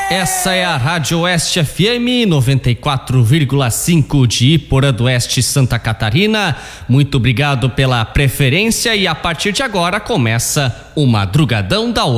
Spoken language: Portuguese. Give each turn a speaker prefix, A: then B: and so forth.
A: Essa é a Rádio Oeste FM 94,5 de Iporã do Oeste, Santa Catarina. Muito obrigado pela preferência e a partir de agora começa o Madrugadão da